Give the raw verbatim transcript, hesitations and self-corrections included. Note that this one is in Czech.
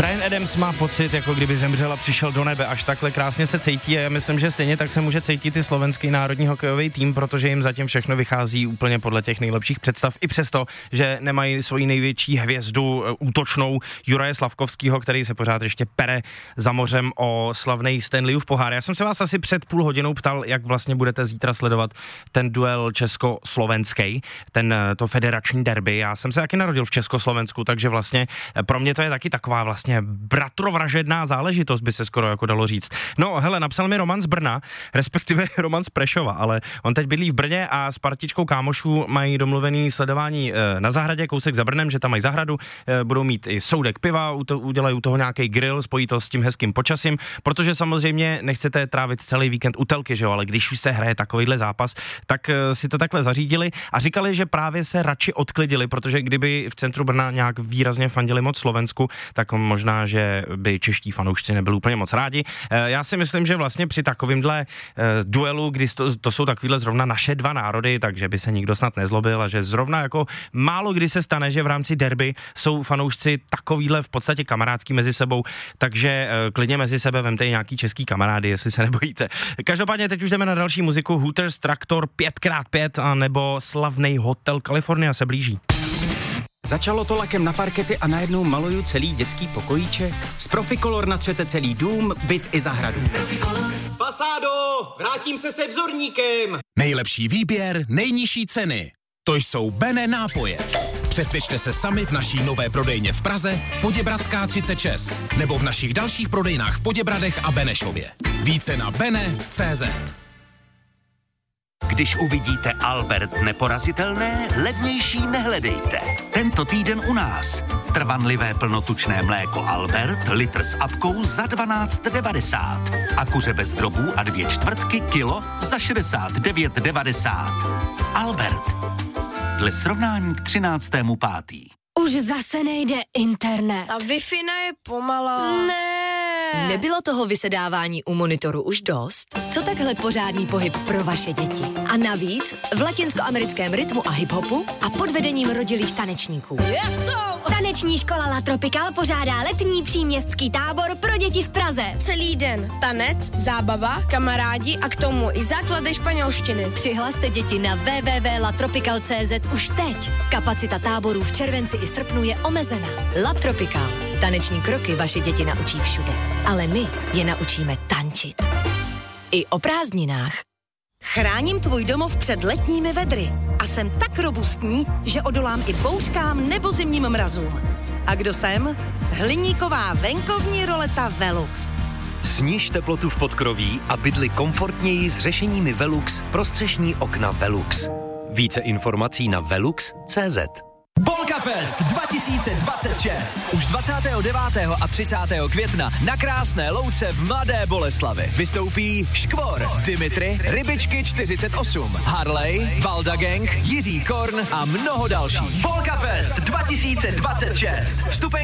Bryan Adams má pocit, jako kdyby zemřel a přišel do nebe, až takhle krásně se cítí a já myslím, že stejně tak se může cítit i slovenský národní hokejový tým, protože jim zatím všechno vychází úplně podle těch nejlepších představ, i přesto, že nemají svoji největší hvězdu útočnou Juraje Slavkovského, který se pořád ještě pere za mořem o slavný Stanleyův pohár. Já jsem se vás asi před půl hodinou ptal, jak vlastně budete zítra sledovat ten duel československý, ten to federační derby. Já jsem se taky narodil v Československu, takže vlastně pro mě to je taky taková vlastně bratrovražedná záležitost, by se skoro jako dalo říct. No, hele, napsal mi Roman z Brna, respektive Roman z Prešova, ale on teď bydlí v Brně a s partičkou kámošů mají domluvený sledování e, na zahradě, kousek za Brnem, že tam mají zahradu, e, budou mít i soudek piva, udělají u toho nějaký grill, spojí to s tím hezkým počasím, protože samozřejmě nechcete trávit celý víkend u telky, že jo, ale když už se hraje takovýhle zápas, tak e, si to takhle zařídili a říkali, že právě se radši odklidili, protože kdyby v centru Brna nějak výrazně fandili moc Slovensku, tak možná, že by čeští fanoušci nebyli úplně moc rádi. E, já si myslím, že vlastně při takovýmhle e, duelu, kdy to, to jsou takovýhle zrovna naše dva národy, takže by se nikdo snad nezlobil a že zrovna jako málo kdy se stane, že v rámci derby jsou fanoušci takovýhle v podstatě kamarádský mezi sebou, takže e, klidně mezi sebe vemte i nějaký český kamarády, jestli se nebojíte. Každopádně teď už jdeme na další muziku. Hooters Traktor pět krát pět a nebo slavný Hotel California se blíží. Začalo to lakem na parkety a najednou maluju celý dětský pokojíček. Z Proficolor natřete celý dům, byt i zahradu. Proficolor. Fasádo, vrátím se se vzorníkem. Nejlepší výběr, nejnižší ceny. To jsou Bene nápoje. Přesvědčte se sami v naší nové prodejně v Praze, Poděbradská třicet šest, nebo v našich dalších prodejnách v Poděbradech a Benešově. Více na bene tečka cé zet. Když uvidíte Albert neporazitelné, levnější nehledejte. Tento týden u nás. Trvanlivé plnotučné mléko Albert, litr s apkou za dvanáct devadesát. A kuře bez drobů a dvě čtvrtky kilo za šedesát devět devadesát. Albert. Dle srovnání k třináctému pátý. Už zase nejde internet. A Wi-Fi je pomalá. Ne. Nebylo toho vysedávání u monitoru už dost? Co takhle pořádný pohyb pro vaše děti? A navíc v latinskoamerickém rytmu a hiphopu a pod vedením rodilých tanečníků. Yeso! Taneční škola La Tropical pořádá letní příměstský tábor pro děti v Praze. Celý den tanec, zábava, kamarádi a k tomu i základy španělštiny. Přihlaste děti na w w w tečka la tropical tečka cé zet už teď. Kapacita táborů v červenci i srpnu je omezena. La Tropical. Taneční kroky vaše děti naučí všude. Ale my je naučíme tančit. I o prázdninách. Chráním tvůj domov před letními vedry a jsem tak robustní, že odolám i bouřkám nebo zimním mrazům. A kdo jsem? Hliníková venkovní roleta Velux. Sniž teplotu v podkroví a bydli komfortněji s řešeními Velux pro střešní okna Velux. Více informací na velux tečka cé zet. Bolka Fest dva tisíce dvacet šest. Už dvacátého devátého a třicátého května na Krásné Louce v Mladé Boleslavi vystoupí Škvor, Dimitri, Rybičky čtyřicet osm, Harley, Valda Gang, Jiří Korn a mnoho dalších. Bolka Fest dva tisíce dvacet šest. Vstupenky